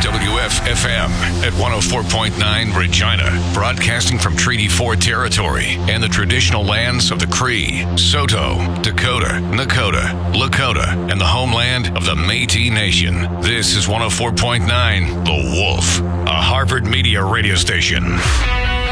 WFFM at 104.9 Regina, broadcasting from Treaty 4 territory and the traditional lands of the Cree, Saulteaux, Dakota, Nakota, Lakota, and the homeland of the Métis Nation. This is 104.9 The Wolf, a Harvard Media radio station.